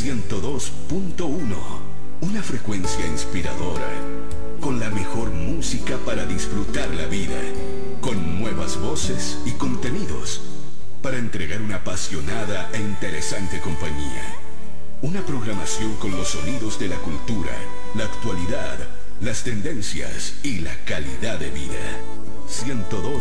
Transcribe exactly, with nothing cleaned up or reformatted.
ciento dos punto uno. Una frecuencia inspiradora, con la mejor música para disfrutar la vida, con nuevas voces y contenidos, para entregar una apasionada e interesante compañía. Una programación con los sonidos de la cultura, la actualidad, las tendencias y la calidad de vida. ciento dos